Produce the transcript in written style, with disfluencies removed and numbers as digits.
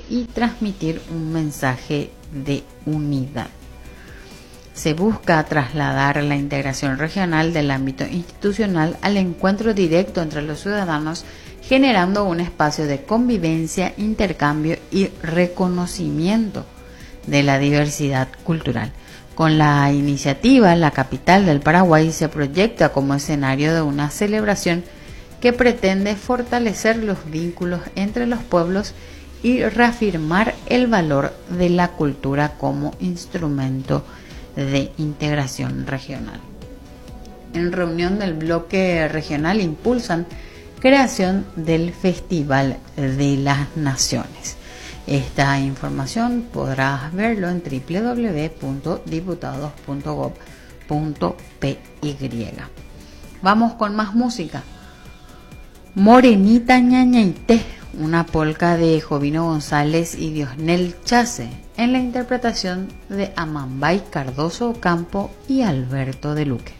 y transmitir un mensaje de unidad. Se busca trasladar la integración regional del ámbito institucional al encuentro directo entre los ciudadanos, generando un espacio de convivencia, intercambio y reconocimiento de la diversidad cultural. Con la iniciativa, la capital del Paraguay se proyecta como escenario de una celebración que pretende fortalecer los vínculos entre los pueblos y reafirmar el valor de la cultura como instrumento de integración regional. En reunión del bloque regional impulsan creación del Festival de las Naciones. Esta información podrás verlo en www.diputados.gov.py. Vamos con más música. Morenita ñañaité, una polca de Jovino González y Diosnel Chase, en la interpretación de Amambay Cardoso Ocampo y Alberto de Luque.